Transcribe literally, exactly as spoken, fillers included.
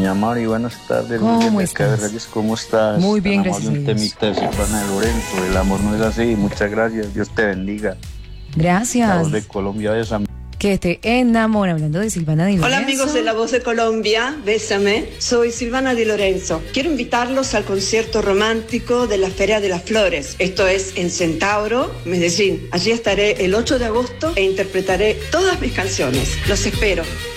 Doña Mari, buenas tardes. ¿Cómo Muy bien, estás? Reyes, ¿cómo estás? Muy bien, Tan gracias amable, a un Dios. temita de Silvana de Lorenzo. El amor no es así. Muchas gracias. Dios te bendiga. La voz de Gracias. Colombia, esa. Que te enamora, hablando de Silvana Di Lorenzo. Hola amigos de La Voz de Colombia, bésame, soy Silvana Di Lorenzo. Quiero invitarlos al concierto romántico de la Feria de las Flores. Esto es en Centauro, Medellín. Allí estaré el ocho de agosto e interpretaré todas mis canciones. Los espero.